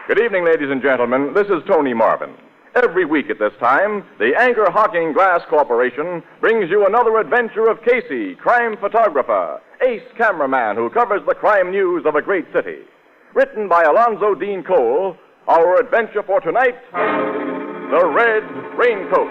Good evening, ladies and gentlemen. This is Tony Marvin. Every week at this time, the Anchor Hocking Glass Corporation brings you another adventure of Casey, crime photographer, ace cameraman who covers the crime news of a great city. Written by Alonzo Dean Cole, our adventure for tonight, The Red Raincoat.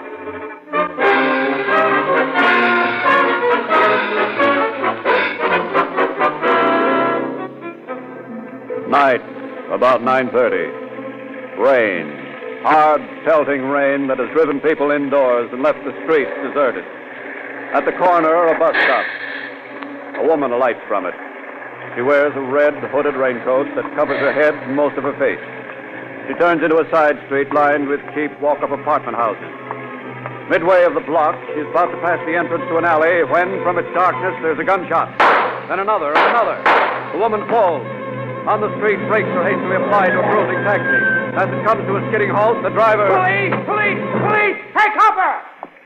Night, about 9:30. Rain. Hard, pelting rain that has driven people indoors and left the streets deserted. At the corner, a bus stops. A woman alights from it. She wears a red, hooded raincoat that covers her head and most of her face. She turns into a side street lined with cheap walk-up apartment houses. Midway of the block, she's about to pass the entrance to an alley when, from its darkness, there's a gunshot. Then another and another. The woman falls. On the street, brakes are hastily applied to a cruising taxi. As it comes to a skidding halt, the driver... Police! Police! Police! Hey, copper!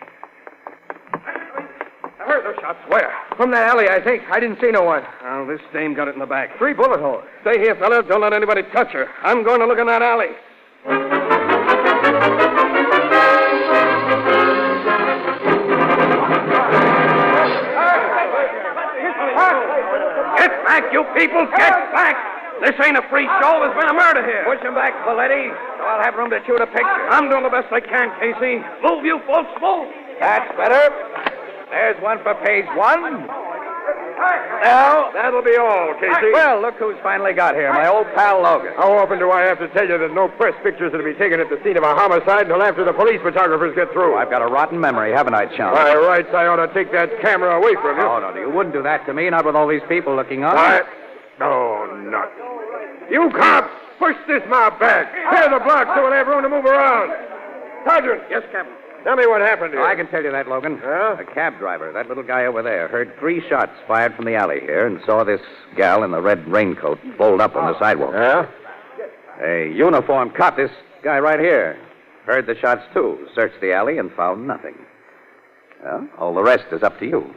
I heard those shots. Where? From that alley, I think. I didn't see no one. Well, this dame got it in the back. 3 bullet holes. Stay here, fella. Don't let anybody touch her. I'm going to look in that alley. Get back, you people! Get back! This ain't a free show. There's been a murder here. Push him back, Valetti, so I'll have room to shoot a picture. I'm doing the best I can, Casey. Move, you folks, move! That's better. There's one for page 1. Now, That'll be all, Casey. well, look who's finally got here. My old pal Logan. How often do I have to tell you that no press pictures are to be taken at the scene of a homicide until after the police photographers get through? I've got a rotten memory, haven't I, chum? By rights, I ought to take that camera away from you. Oh, no, you wouldn't do that to me, not with all these people looking on. Oh, nuts. You cops, push this mob back. Clear the block so we'll have room to move around. Sergeant. Yes, Captain. Tell me what happened here. I can tell you that, Logan. Yeah? The cab driver, that little guy over there, heard 3 shots fired from the alley here and saw this gal in the red raincoat fold up on the sidewalk. Yeah? A uniformed cop, this guy right here, heard the shots, too, searched the alley and found nothing. Well, all the rest is up to you.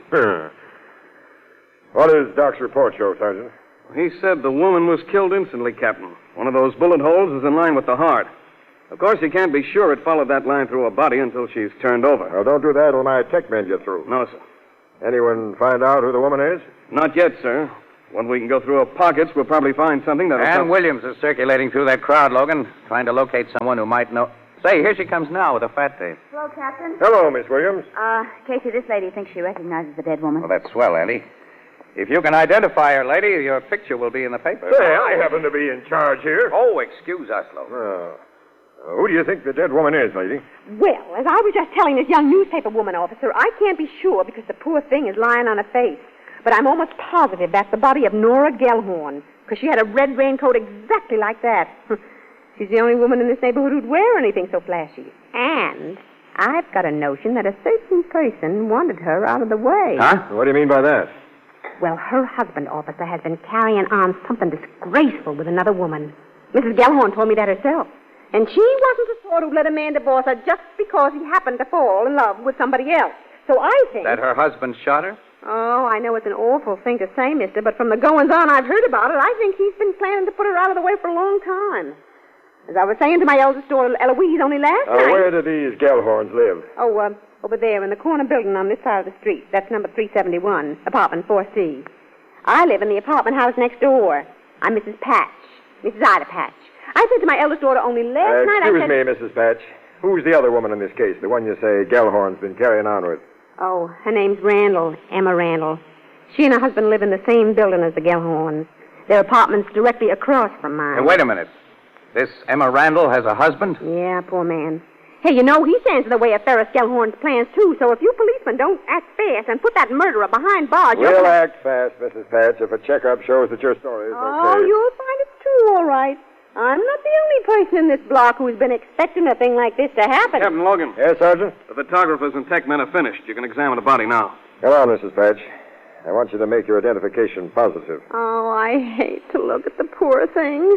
What does Doc's report show, Sergeant? He said the woman was killed instantly, Captain. One of those bullet holes is in line with the heart. Of course, he can't be sure it followed that line through her body until she's turned over. Well, don't do that till my tech men get through. No, sir. Anyone find out who the woman is? Not yet, sir. When we can go through her pockets, we'll probably find something that'll... Ann Williams is circulating through that crowd, Logan, trying to locate someone who might know... Say, here she comes now with a fat tape. Hello, Captain. Hello, Miss Williams. Casey, this lady thinks she recognizes the dead woman. Well, that's swell, Andy. If you can identify her, lady, your picture will be in the paper. Say, I happen to be in charge here. Oh, excuse us, Logan. Who do you think the dead woman is, lady? Well, as I was just telling this young newspaper woman officer, I can't be sure because the poor thing is lying on her face. But I'm almost positive that's the body of Nora Gellhorn, because she had a red raincoat exactly like that. She's the only woman in this neighborhood who'd wear anything so flashy. And I've got a notion that a certain person wanted her out of the way. Huh? What do you mean by that? Well, her husband, officer, has been carrying on something disgraceful with another woman. Mrs. Gellhorn told me that herself. And she wasn't the sort who'd let a man divorce her just because he happened to fall in love with somebody else. So I think... That her husband shot her? Oh, I know it's an awful thing to say, mister, but from the goings-on I've heard about it, I think he's been planning to put her out of the way for a long time. As I was saying to my eldest daughter, Eloise, only last night... Where do these Gellhorns live? Oh, over there in the corner building on this side of the street. That's number 371, apartment 4C. I live in the apartment house next door. I'm Mrs. Patch, Mrs. Ida Patch. I said to my eldest daughter only last night, Excuse me, Mrs. Patch. Who's the other woman in this case, the one you say Gellhorn's been carrying on with? Oh, her name's Randall, Emma Randall. She and her husband live in the same building as the Gellhorns. Their apartment's directly across from mine. Hey, wait a minute. This Emma Randall has a husband? Yeah, poor man. Hey, you know, he stands in the way of Ferris Gellhorn's plans, too, so if you policemen don't act fast and put that murderer behind bars... We'll act fast, Mrs. Patch, if a checkup shows that your story is Oh, okay. you'll find it's true, all right. I'm not the only person in this block who's been expecting a thing like this to happen. Captain Logan. Yes, Sergeant? The photographers and tech men are finished. You can examine the body now. Come on, Mrs. Patch. I want you to make your identification positive. Oh, I hate to look at the poor thing.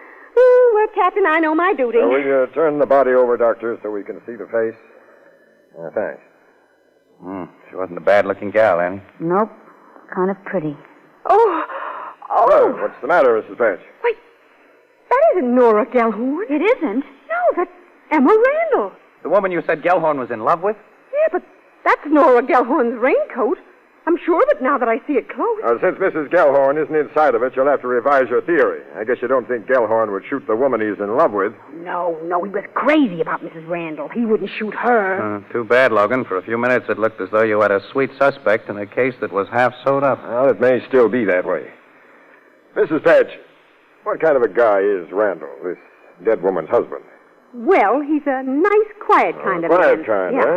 Oh, well, Captain, I know my duty. Will you turn the body over, Doctor, so we can see the face? Thanks. She wasn't a bad-looking gal, Annie. Nope. Kind of pretty. Well, what's the matter, Mrs. Patch? Wait. That isn't Nora Gellhorn. It isn't. No, that's Emma Randall. The woman you said Gellhorn was in love with? Yeah, but that's Nora Gellhorn's raincoat. I'm sure of it now that I see it close. Since Mrs. Gellhorn isn't inside of it, you'll have to revise your theory. I guess you don't think Gellhorn would shoot the woman he's in love with. No, he was crazy about Mrs. Randall. He wouldn't shoot her. Too bad, Logan. For a few minutes, it looked as though you had a sweet suspect in a case that was half sewed up. Well, it may still be that way. Mrs. Patch, what kind of a guy is Randall, this dead woman's husband? Well, he's a nice, quiet kind of man. Quiet kind, yeah. huh?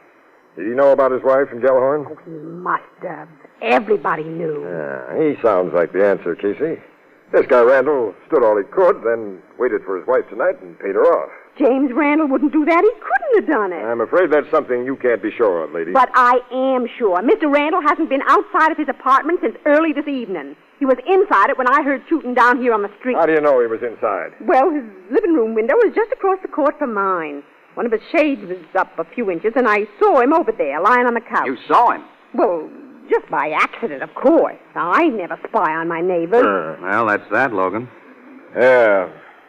Did he know about his wife and Gellhorn? He must have. Everybody knew. He sounds like the answer, Casey. This guy Randall stood all he could, then waited for his wife tonight and paid her off. James Randall wouldn't do that. He couldn't have done it. I'm afraid that's something you can't be sure of, lady. But I am sure. Mr. Randall hasn't been outside of his apartment since early this evening. He was inside it when I heard shooting down here on the street. How do you know he was inside? Well, his living room window was just across the court from mine. One of his shades was up a few inches, and I saw him over there, lying on the couch. You saw him? Well, just by accident, of course. Now, I never spy on my neighbors. Well, that's that, Logan. Yeah.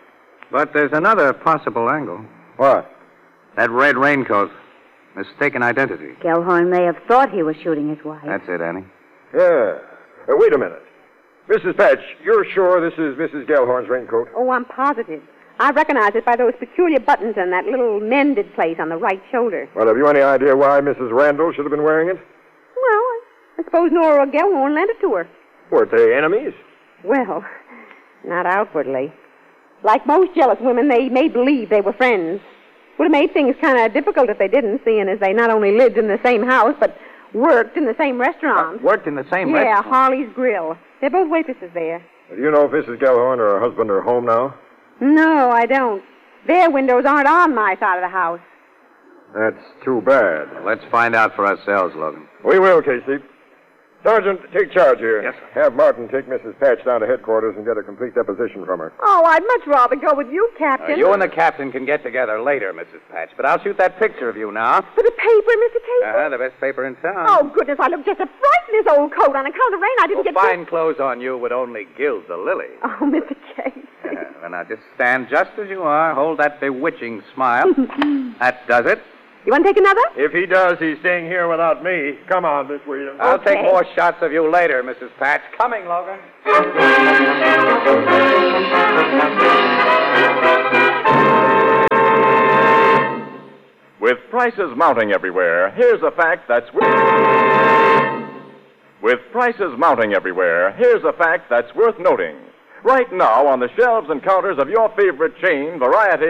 But there's another possible angle. What? That red raincoat. Mistaken identity. Gellhorn may have thought he was shooting his wife. That's it, Annie. Yeah. Wait a minute. Mrs. Patch, you're sure this is Mrs. Gellhorn's raincoat? Oh, I'm positive. I recognize it by those peculiar buttons and that little mended place on the right shoulder. Well, have you any idea why Mrs. Randall should have been wearing it? Well, I suppose Nora Gellhorn lent it to her. Weren't they enemies? Well, not outwardly. Like most jealous women, they made believe they were friends. Would have made things kind of difficult if they didn't, seeing as they not only lived in the same house, but worked in the same restaurant. Worked in the same Yeah, restaurant? Harley's Grill. They're both waitresses there. Do you know if Mrs. Gellhorn or her husband are home now? No, I don't. Their windows aren't on my side of the house. That's too bad. Let's find out for ourselves, Logan. We will, Casey. Sergeant, take charge here. Yes, sir. Have Martin take Mrs. Patch down to headquarters and get a complete deposition from her. Oh, I'd much rather go with you, Captain. You and the captain can get together later, Mrs. Patch, but I'll shoot that picture of you now. For the paper, Mr. Casey? The best paper in town. Oh, goodness, I look just a fright in this old coat. On account of rain, I didn't get... Fine clothes on you would only gild the lily. Oh, Mr. Casey. Well, now, just stand just as you are. Hold that bewitching smile. That does it. You want to take another? If he does, he's staying here without me. Come on, Miss Williams. I'll Okay. take more shots of you later, Mrs. Patch. Coming, Logan. With prices mounting everywhere, here's a fact that's... With prices mounting everywhere, here's a fact that's worth noting. Right now, on the shelves and counters of your favorite chain, variety...